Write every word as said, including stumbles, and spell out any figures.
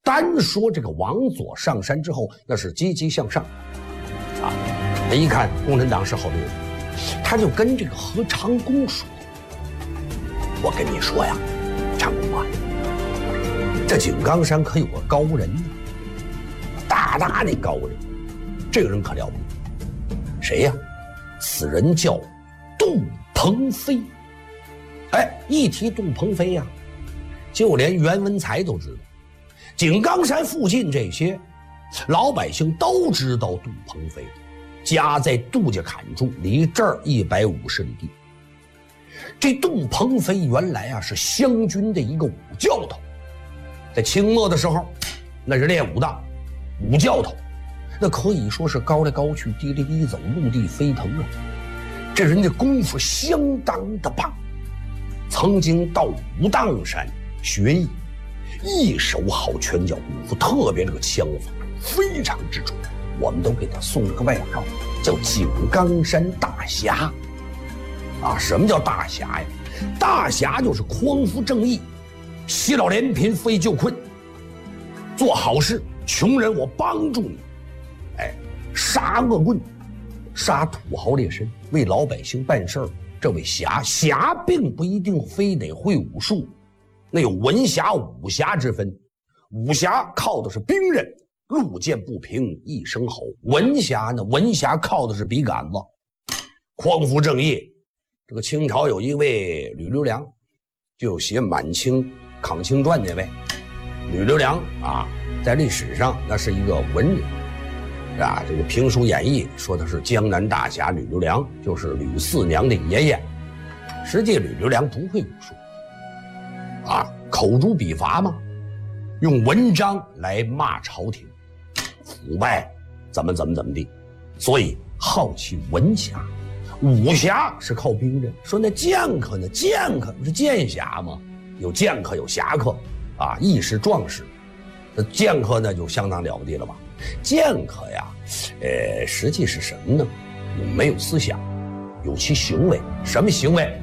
单说这个王佐上山之后，那是积极向上啊。他一看共产党是好东西，他就跟这个何长工说：“我跟你说呀，长工啊，这井冈山可有个高人呢，大大的高人，这个人可了不得。谁呀？此人叫杜鹏飞。哎，一提杜鹏飞呀，就连袁文才都知道。井冈山附近这些老百姓都知道杜鹏飞，家在杜家坎处，离这儿一百五十里地。这杜鹏飞原来啊是湘军的一个武教头，在清末的时候，那是练武的武教头，那可以说是高来高去，低来低走，陆地飞腾啊。这人的功夫相当的棒，曾经到武当山学艺，一手好拳脚功夫，特别这个枪法非常之准，我们都给他送了个外号，叫井冈山大侠。啊，什么叫大侠呀？大侠就是匡扶正义，洗脑怜贫，扶危救困，做好事，穷人我帮助你，哎，杀恶棍，杀土豪劣绅，为老百姓办事儿。这位侠，侠并不一定非得会武术，那有文侠武侠之分。武侠靠的是兵刃，路见不平一声吼；文侠呢，文侠靠的是笔杆子，匡扶正义。这个清朝有一位吕留良，就写《满清抗清传》那位吕留良啊，在历史上那是一个文人啊。这个评书演义说他是江南大侠吕留良，就是吕四娘的爷爷。实际吕留良不会武术啊，口诛笔伐嘛，用文章来骂朝廷腐败，怎么怎么怎么地，所以好奇文侠。武侠是靠兵刃，说那剑客呢？剑客不是剑侠吗？有剑客有侠客啊，义士壮士。那剑客呢就相当了不地了吧？剑客呀，呃，实际是什么呢？没有思想，有其行为。什么行为？